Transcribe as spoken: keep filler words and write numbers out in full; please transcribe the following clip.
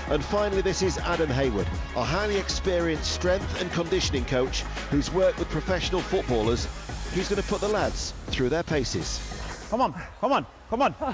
And finally, this is Adam Hayward, a highly experienced strength and conditioning coach who's worked with professional footballers. He's going to put the lads through their paces. Come on, come on, come on.